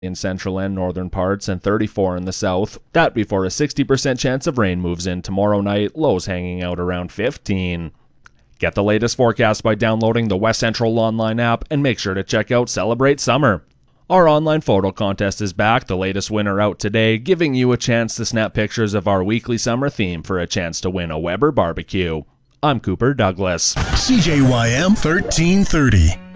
in central and northern parts, and 34 in the south. That before a 60% chance of rain moves in tomorrow night, lows hanging out around 15. Get the latest forecast by downloading the West Central Online app, and make sure to check out Celebrate Summer. Our online photo contest is back, the latest winner out today, giving you a chance to snap pictures of our weekly summer theme for a chance to win a Weber barbecue. I'm Cooper Douglas. CJYM 1330.